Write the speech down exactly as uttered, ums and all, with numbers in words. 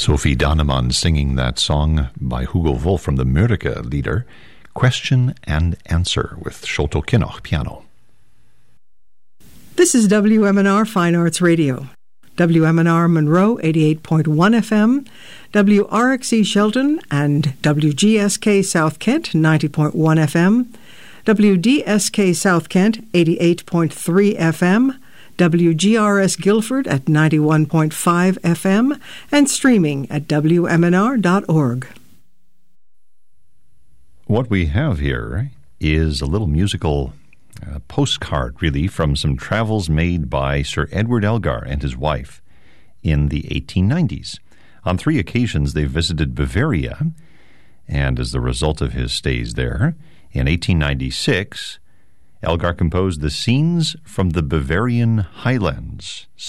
Sophie Dannemann singing that song by Hugo Wolf from the Mörike Lieder, Question and Answer, with Sholto Kinnoch piano. This is W M N R Fine Arts Radio. W M N R Monroe eighty-eight point one F M, W R X E Shelton and W G S K South Kent ninety point one F M, W D S K South Kent eighty-eight point three F M, W G R S Guilford at ninety-one point five F M, and streaming at W M N R dot org. What we have here is a little musical uh, postcard, really, from some travels made by Sir Edward Elgar and his wife in the eighteen nineties. On three occasions, they visited Bavaria, and as the result of his stays there, in eighteen ninety-six, Elgar composed the Scenes from the Bavarian Highlands,